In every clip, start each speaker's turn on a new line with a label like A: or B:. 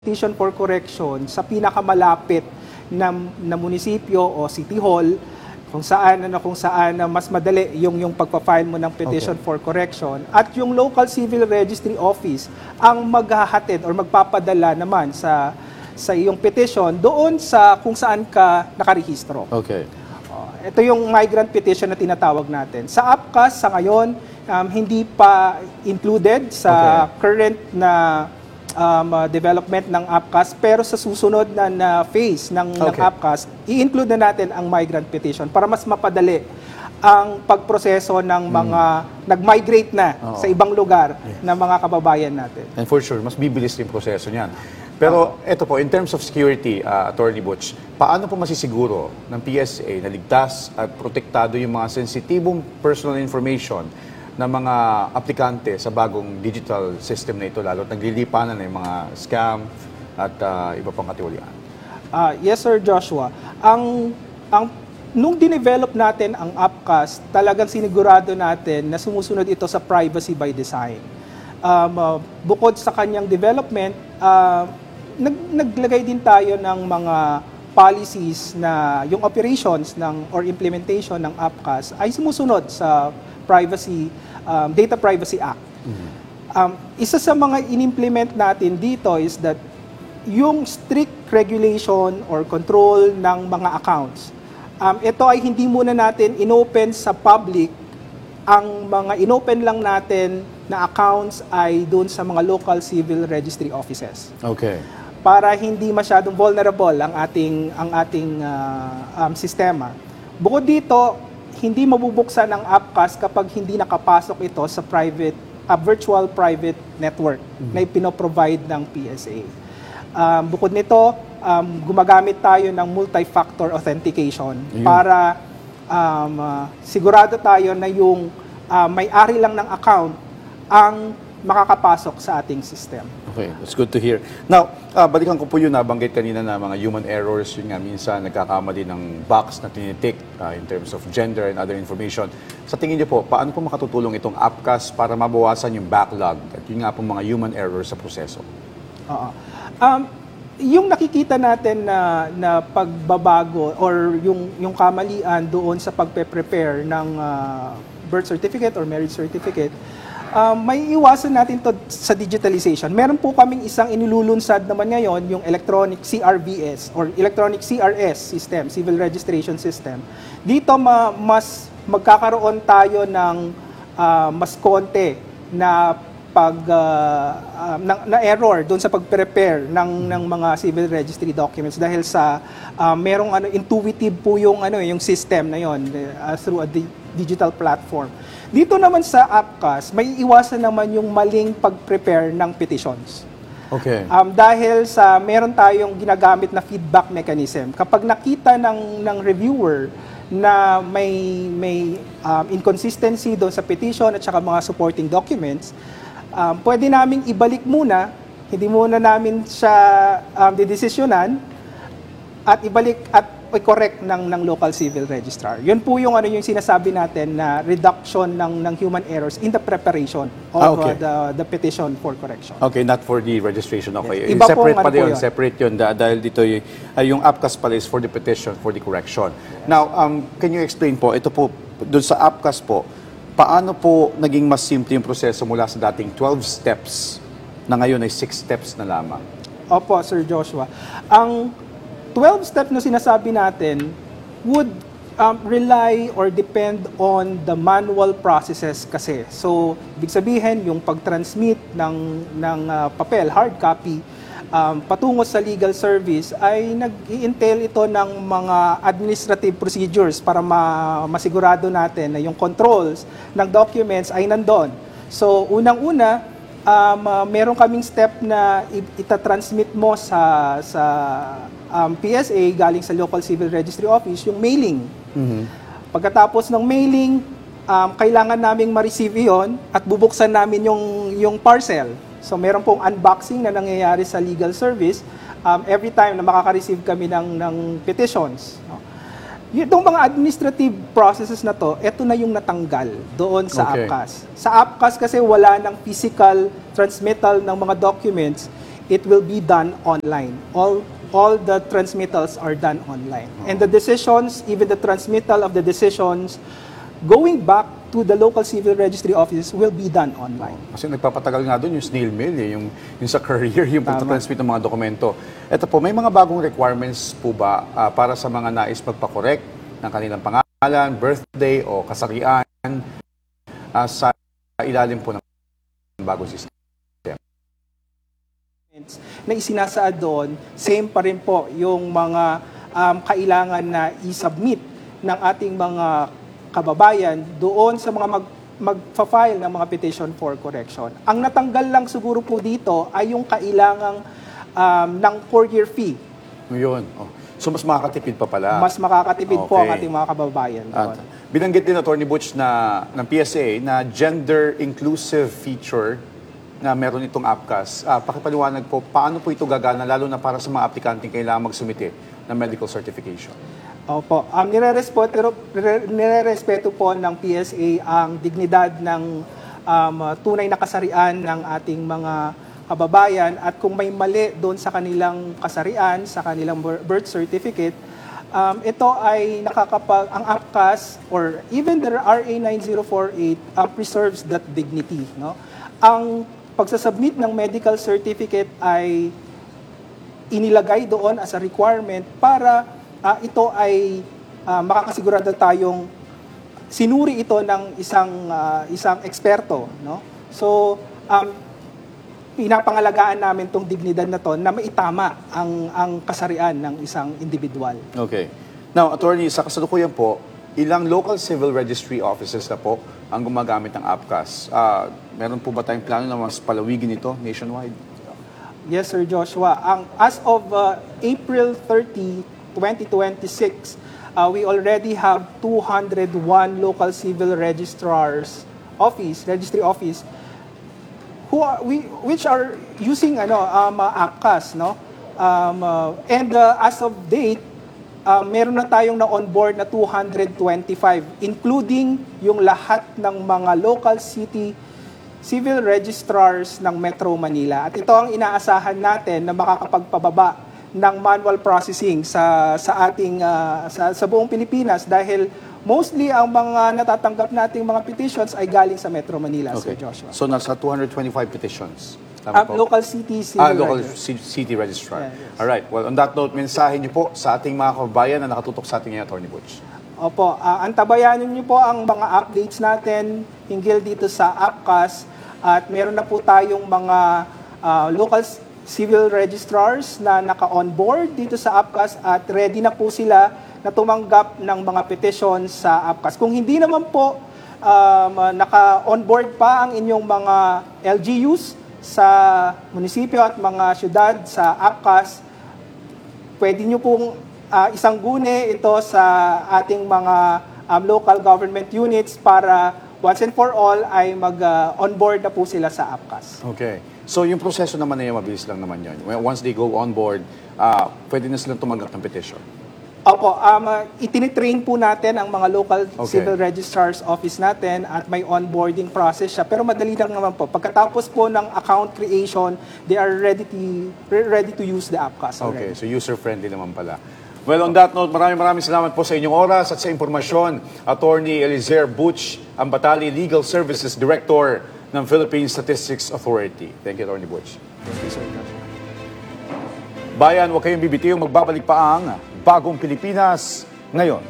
A: Petition for correction sa pinakamalapit na munisipyo o city hall kung saan mas madali yung pagpa-file mo ng petition for correction, at yung local civil registry office ang maghahatid or magpapadala naman sa iyong petition doon sa kung saan ka nakarehistro.
B: Okay.
A: Ito yung migrant petition na tinatawag natin. Sa APCAS sa ngayon, hindi pa included sa current na development ng APCAS, pero sa susunod na phase ng APCAS, i-include na natin ang migrant petition para mas mapadali ang pagproseso ng mga nag-migrate na sa ibang lugar na mga kababayan natin.
B: And for sure, mas bibilis yung proseso niyan. Pero ito po, in terms of security, Attorney Butch, paano po masisiguro ng PSA na ligtas at protektado yung mga sensitibong personal information ng mga aplikante sa bagong digital system na ito, lalo at naglilipanan ng mga scam at iba pang katiwalian?
A: Yes, Sir Joshua. Nung dinevelop natin ang APCAS, talagang sinigurado natin na sumusunod ito sa privacy by design. Bukod sa kanyang development, naglagay din tayo ng mga policies na yung operations or implementation ng APCAS ay sumusunod sa Data Privacy Act. Isa sa mga in-implement natin dito is that yung strict regulation or control ng mga accounts. Ito ay hindi muna natin inopen sa public. Ang mga inopen lang natin na accounts ay doon sa mga local civil registry offices.
B: Okay.
A: Para hindi masyadong vulnerable ang ating sistema. Bukod dito, hindi mabubuksan ang APCAS kapag hindi nakapasok ito sa virtual private network na ipinoprovide ng PSA. Bukod nito, gumagamit tayo ng multi-factor authentication para sigurado tayo na yung may-ari lang ng account ang makakapasok sa ating system.
B: Okay, that's good to hear. Now, balikan ko po yun, nabanggit kanina na mga human errors, yun nga, minsan nagkakamali ng box na tinitik in terms of gender and other information. Sa tingin niyo po, paano po makatutulong itong APCAS para mabawasan yung backlog at yun nga po mga human errors sa proseso?
A: Yung nakikita natin na pagbabago or yung kamalian doon sa pagpe-prepare ng birth certificate or marriage certificate, may iwasan natin to sa digitalization. Meron po kaming isang inilulunsad naman ngayon, yung electronic CRVS or electronic CRS system, Civil Registration System. Dito mas magkakaroon tayo ng mas konti na error doon sa pag-prepare ng mga civil registry documents dahil sa merong intuitive po yung system na yon through a digital platform. Dito naman sa APCAS, may iwasan naman yung maling pag-prepare ng petitions.
B: Okay.
A: Dahil meron tayong ginagamit na feedback mechanism. Kapag nakita ng reviewer na may inconsistency doon sa petition at saka mga supporting documents, pwede naming ibalik muna, hindi muna namin siya didesisyonan at ibalik at i-correct ng local civil registrar. Yun po yung sinasabi natin na reduction ng human errors in the preparation of the petition for correction.
B: Okay, not for the registration. Okay.
A: Yes. Iba
B: Separate
A: pong
B: pa yun. Separate yun dahil dito yung APCAS pala is for the petition, for the correction. Yes. Now, can you explain po, ito po, doon sa APCAS po, paano po naging mas simple yung proseso mula sa dating 12 steps na ngayon ay 6 steps na lamang?
A: Opo, Sir Joshua. Ang 12 steps na sinasabi natin would rely or depend on the manual processes kasi. So, ibig sabihin, yung pag-transmit ng papel, hard copy, patungo sa legal service ay nag-i-entail ito ng mga administrative procedures para masigurado natin na yung controls ng documents ay nandun. So, unang-una, meron kaming step na itatransmit mo sa PSA galing sa local civil registry office, yung mailing. Pagkatapos ng mailing, kailangan naming ma-receive iyon at bubuksan namin yung parcel. So meron pong unboxing na nangyayari sa legal service every time na makaka-receive kami ng petitions. Itong mga administrative processes na to, ito na yung natanggal doon sa APCAS. Sa APCAS kasi wala ng physical transmittal ng mga documents. it will be done online. All the transmittals are done online. And the decisions, even the transmittal of the decisions, going back to the local civil registry offices will be done online.
B: Kasi nagpapatagal nga doon yung snail mail, yung sa courier, yung pagtatransmit ng mga dokumento. Ito po, may mga bagong requirements po ba para sa mga nais magpa-correct ng kanilang pangalan, birthday o kasarian sa ilalim po ng bagong system?
A: Na isinasaad doon, same pa rin po yung mga kailangan na i-submit ng ating mga kababayan doon sa mga magfa-file ng mga petition for correction. Ang natanggal lang siguro po dito ay yung kailangang ng courier fee.
B: Yun. Oh. So mas makakatipid pa pala.
A: Mas makakatipid po ang ating mga kababayan doon.
B: At binanggit din Attorney Butch ng PSA na gender inclusive feature na meron itong APCAS. Pakipaliwanag po, paano po ito gagana, lalo na para sa mga aplikanteng kailangan magsumite ng medical certification?
A: Opo. Nirerespeto po ng PSA ang dignidad ng tunay na kasarian ng ating mga kababayan at kung may mali doon sa kanilang kasarian, sa kanilang birth certificate, ito ay ang APCAS or even the RA 9048 preserves that dignity. No? Ang pagsasubmit ng medical certificate ay inilagay doon as a requirement para ito ay makakasigurado tayong sinuri ito ng isang eksperto, no? So pinapangalagaan namin tong dignidad na to na maitama ang kasarian ng isang individual.
B: Okay. Now, Attorney, sa kasalukuyan po, ilang local civil registry offices na po ang gumagamit ng APCAS? Meron po ba tayong plano na mas palawigin ito nationwide?
A: Yes, Sir Joshua. As of April 30, 2026, we already have 201 local civil registry office which are using APCAS, no? And as of date, meron na tayong na-onboard na 225, including yung lahat ng mga local city civil registrars ng Metro Manila. At ito ang inaasahan natin na makakapagpababa ng manual processing sa buong Pilipinas dahil mostly ang mga natatanggap nating mga petitions ay galing sa Metro Manila,
B: Okay.
A: Sir Joshua.
B: So nasa 225 petitions. Tama po?
A: Local city civil
B: local
A: registrar.
B: city registrar.
A: Yeah, yes.
B: Alright. Well, on that note, mensahe niyo po sa ating mga kababayan na nakatutok sa ating Attorney Butch.
A: Opo, antabayanan niyo po ang mga updates natin hinggil dito sa APCAS at meron na po tayong mga local civil registrars na naka-onboard dito sa APCAS at ready na po sila na tumanggap ng mga petitions sa APCAS. Kung hindi naman po naka-onboard pa ang inyong mga LGUs sa munisipyo at mga syudad sa APCAS, pwede nyo pong isangguni ito sa ating mga local government units para once and for all ay mag-onboard na po sila sa APCAS.
B: Okay. So yung proseso naman na yun, mabilis lang naman yun. Once they go on board, pwede na silang tumanggap ng petition.
A: Opo, itinitrain po natin ang mga local civil registrar's office natin at may onboarding process siya. Pero madali lang naman po. Pagkatapos po ng account creation, they are ready to use the APCAS already.
B: Okay, so user-friendly naman pala. Well, on that note, maraming salamat po sa inyong oras at sa impormasyon. Attorney Eliezer Butch, Ambatali Legal Services Director ng Philippine Statistics Authority. Thank you, Attorney Butch.
A: Thank you, sir.
B: Bayan, huwag kayong bibitiw, magbabalik pa ang Bagong Pilipinas ngayon.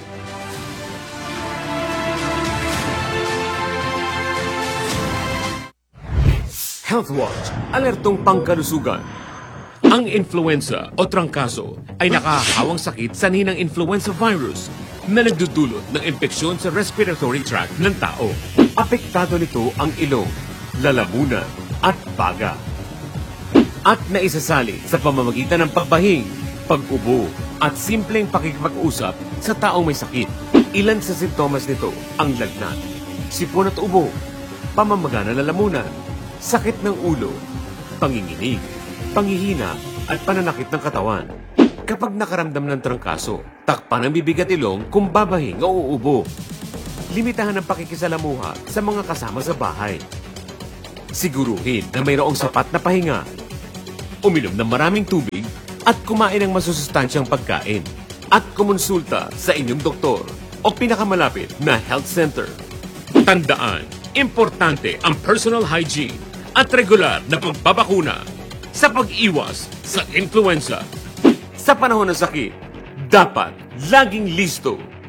C: HealthWatch, alertong pangkalusugan. Ang influenza o trangkaso ay nakahawang sakit sanhi ng influenza virus na nagdudulot ng impeksyon sa respiratory tract ng tao. Apektado nito ang ilong, lalamunan at baga. At naisasali sa pamamagitan ng pagbahing, pag-ubo at simpleng pakikipag-usap sa taong may sakit. Ilan sa sintomas nito ang lagnat, sipon at ubo, pamamaga ng lalamunan, sakit ng ulo, panginginig, panghihina at pananakit ng katawan. Kapag nakaramdam ng trangkaso, takpan ang bibig at ilong kung babahing o uubo. Limitahan ang pakikisalamuha sa mga kasama sa bahay. Siguruhin na mayroong sapat na pahinga. uminom ng maraming tubig at kumain ng masusustansyang pagkain at kumonsulta sa inyong doktor o pinakamalapit na health center. Tandaan, importante ang personal hygiene at regular na pagbabakuna sa pag-iwas sa influenza. Sa panahon ng sakit, dapat laging listo